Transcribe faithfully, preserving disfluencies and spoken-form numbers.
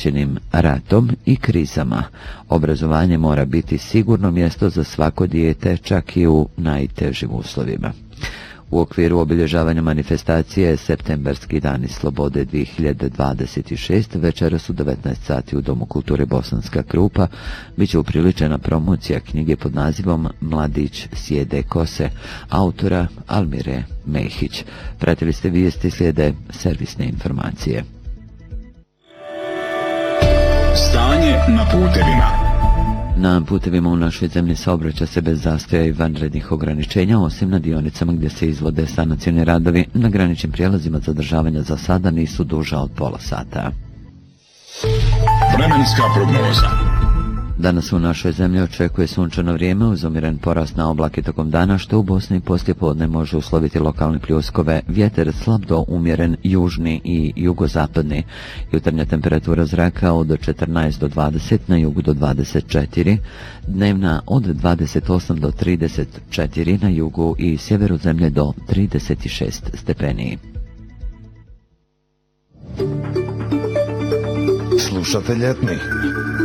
opterećenim ratom i krizama. Obrazovanje mora biti sigurno mjesto za svako dijete, čak i u najtežim uslovima. U okviru obilježavanja manifestacije Septembarski dani slobode dvije hiljade dvadeset šest večeras u devetnaest sati u Domu kulture Bosanska Krupa bit će upriličena promocija knjige pod nazivom Mladić sjede kose, autora Almire Mehić. Pratili ste vijesti, slijede servisne informacije. Stanje na putevima. Na putevima u našoj zemlji saobraća se bez zastoja i vanrednih ograničenja, osim na dionicama gdje se izvode sanacioni radovi. Na graničnim prijelazima zadržavanja za sada nisu duža od pola sata. Vremenska prognoza. Danas u našoj zemlji očekuje sunčano vrijeme uz umjeren porast na oblake tokom dana, što u Bosni poslijepodne može usloviti lokalne pljuskove. Vjetar slab do umjeren južni i jugozapadni. Jutarnja temperatura zraka od četrnaest do dvadeset, na jugu do dvadeset četiri, dnevna od dvadeset osam do trideset četiri, na jugu i sjeveru zemlje do trideset šest stepeni. Slušate ljetni